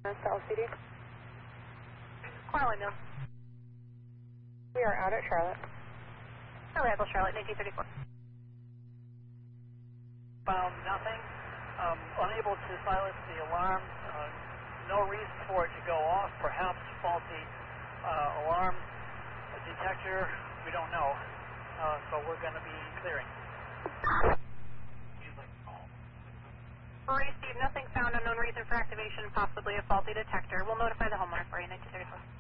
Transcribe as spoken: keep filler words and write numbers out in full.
That's L C D. Coraline Mill. We are out at Charlotte. Arrival Charlotte, nineteen thirty-four. Found nothing. Um, unable to silence the alarm. Uh, no reason for it to go off. Perhaps faulty uh, alarm detector. We don't know. Uh, so we're going to be clearing. Received nothing found, unknown reason for activation, possibly a faulty detector. We'll notify the homeowner for you, nineteen thirty-four.